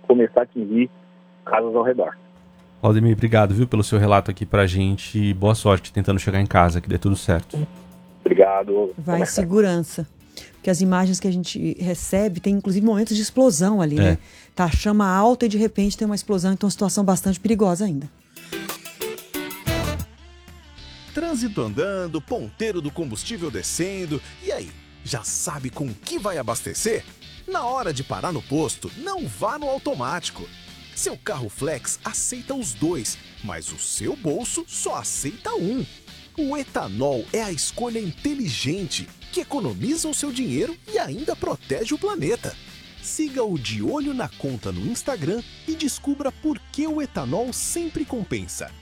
começar a atingir casas ao redor. Claudemir, obrigado, viu, pelo seu relato aqui pra gente e boa sorte tentando chegar em casa, que dê tudo certo. Obrigado. Vai em segurança. Porque as imagens que a gente recebe tem inclusive momentos de explosão ali, né? Tá a chama alta e de repente tem uma explosão, então é uma situação bastante perigosa ainda. Trânsito andando, ponteiro do combustível descendo. E aí, já sabe com que vai abastecer? Na hora de parar no posto, não vá no automático. Seu carro flex aceita os dois, mas o seu bolso só aceita um. O etanol é a escolha inteligente, que economiza o seu dinheiro e ainda protege o planeta. Siga o De Olho na Conta no Instagram e descubra por que o etanol sempre compensa.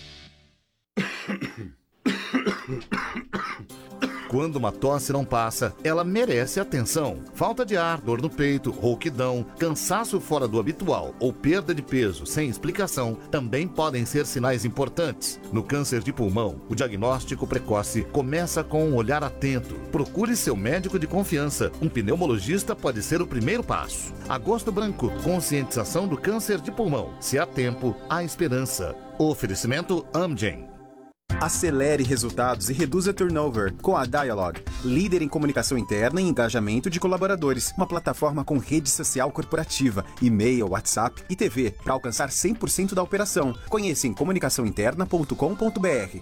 Quando uma tosse não passa, ela merece atenção. Falta de ar, dor no peito, rouquidão, cansaço fora do habitual ou perda de peso sem explicação também podem ser sinais importantes. No câncer de pulmão, o diagnóstico precoce começa com um olhar atento. Procure seu médico de confiança. Um pneumologista pode ser o primeiro passo. Agosto Branco, conscientização do câncer de pulmão. Se há tempo, há esperança. Oferecimento Amgen. Acelere resultados e reduza turnover com a Dialog, líder em comunicação interna e engajamento de colaboradores. Uma plataforma com rede social corporativa, e-mail, WhatsApp e TV para alcançar 100% da operação. Conheça em comunicaçãointerna.com.br.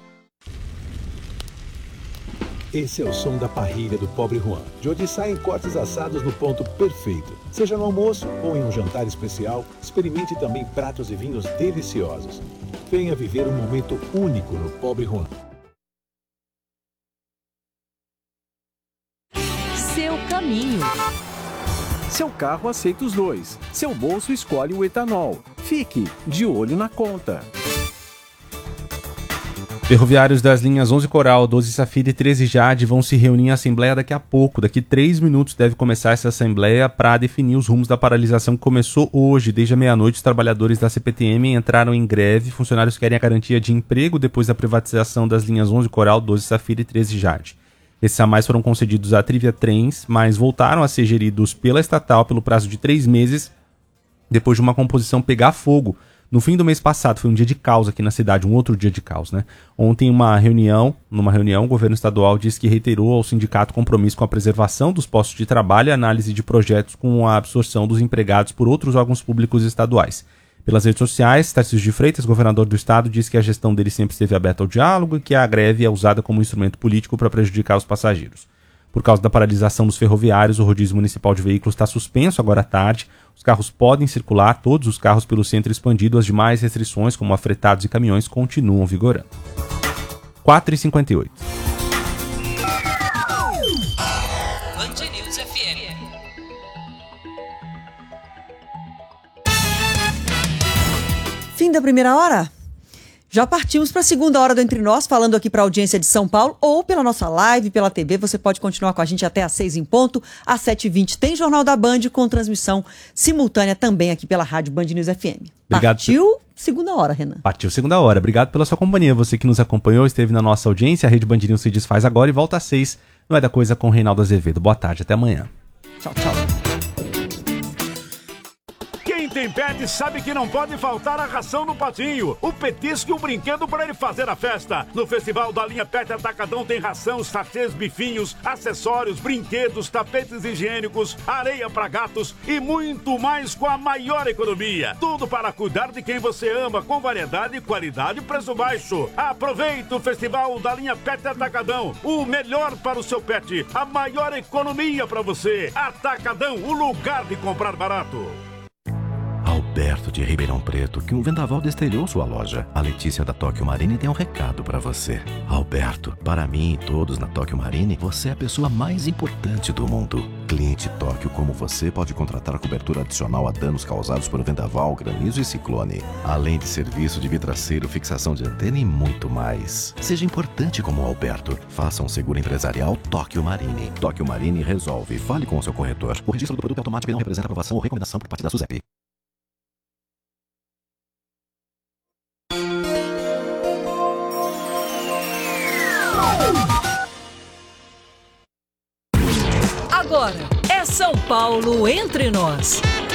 Esse é o som da parrilha do Pobre Juan, de onde saem cortes assados no ponto perfeito. Seja no almoço ou em um jantar especial, experimente também pratos e vinhos deliciosos. Venha viver um momento único no Pobre Juan. Seu caminho. Seu carro aceita os dois. Seu bolso escolhe o etanol. Fique de olho na conta. Ferroviários das linhas 11 Coral, 12 Safira e 13 Jade vão se reunir em assembleia daqui a pouco. Daqui 3 minutos deve começar essa assembleia para definir os rumos da paralisação que começou hoje. Desde a meia-noite, os trabalhadores da CPTM entraram em greve. Funcionários querem a garantia de emprego depois da privatização das linhas 11 Coral, 12 Safira e 13 Jade. Esses a mais foram concedidos à Trivia Trens, mas voltaram a ser geridos pela estatal pelo prazo de 3 meses, depois de uma composição pegar fogo. No fim do mês passado, foi um dia de caos aqui na cidade, um outro dia de caos, né? Ontem, numa reunião, o governo estadual disse que reiterou ao sindicato compromisso com a preservação dos postos de trabalho e análise de projetos com a absorção dos empregados por outros órgãos públicos estaduais. Pelas redes sociais, Tarcísio de Freitas, governador do estado, disse que a gestão dele sempre esteve aberta ao diálogo e que a greve é usada como instrumento político para prejudicar os passageiros. Por causa da paralisação dos ferroviários, o rodízio municipal de veículos está suspenso agora à tarde. Os carros podem circular, todos os carros pelo centro expandido. As demais restrições, como afretados e caminhões, continuam vigorando. 4h58. Band News FM. Fim da primeira hora? Já partimos para a segunda hora do Entre Nós, falando aqui para a audiência de São Paulo, ou pela nossa live, pela TV. Você pode continuar com a gente até às 6 em ponto. Às 7h20 tem Jornal da Band, com transmissão simultânea também aqui pela Rádio Band News FM. Obrigado. Partiu segunda hora, Renan. Partiu segunda hora. Obrigado pela sua companhia. Você que nos acompanhou, esteve na nossa audiência. A Rede Band News se desfaz agora e volta às 6. Não é da coisa com Reinaldo Azevedo. Boa tarde, até amanhã. Tchau, tchau. Quem tem pet sabe que não pode faltar a ração no patinho, o petisco e o brinquedo para ele fazer a festa. No Festival da Linha Pet Atacadão tem ração, sachês, bifinhos, acessórios, brinquedos, tapetes higiênicos, areia para gatos e muito mais com a maior economia. Tudo para cuidar de quem você ama, com variedade, qualidade e preço baixo. Aproveite o Festival da Linha Pet Atacadão, o melhor para o seu pet, a maior economia para você. Atacadão, o lugar de comprar barato. Alberto de Ribeirão Preto, que um vendaval destelhou sua loja. A Letícia da Tóquio Marine tem um recado para você. Alberto, para mim e todos na Tóquio Marine, você é a pessoa mais importante do mundo. Cliente Tóquio como você pode contratar a cobertura adicional a danos causados por vendaval, granizo e ciclone. Além de serviço de vidraceiro, fixação de antena e muito mais. Seja importante como o Alberto. Faça um seguro empresarial Tóquio Marine. Tóquio Marine resolve. Fale com o seu corretor. O registro do produto é automático e não representa aprovação ou recomendação por parte da SUSEP. Agora é São Paulo Entre Nós.